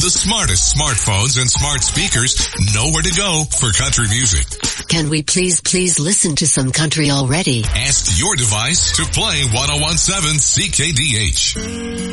The smartest smartphones and smart speakers know where to go for country music. Can we please listen to some country already? Ask your device to play 1017 CKDH.